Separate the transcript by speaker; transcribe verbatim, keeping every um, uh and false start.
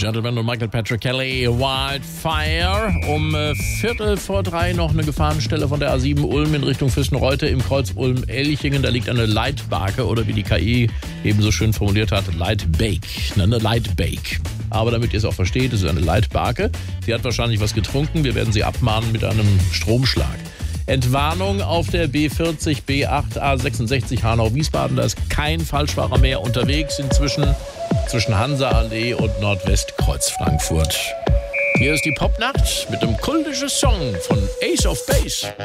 Speaker 1: Gentlemen und Michael Patrick Kelly, Wildfire. Um äh, Viertel vor drei noch eine Gefahrenstelle von der A sieben Ulm in Richtung Füssen-Reute im Kreuz Ulm-Elchingen. Da liegt eine Leitbarke oder wie die K I eben so schön formuliert hat, Leitbake. Eine Leitbake. Aber damit ihr es auch versteht, es ist eine Leitbarke. Sie hat wahrscheinlich was getrunken. Wir werden sie abmahnen mit einem Stromschlag. Entwarnung auf der B vierzig, B acht, A sechsundsechzig Hanau-Wiesbaden. Da ist kein Falschfahrer mehr unterwegs inzwischen zwischen Hansa-Allee und Nordwestkreuz Frankfurt. Hier ist die Popnacht mit einem kultischen Song von Ace of Base.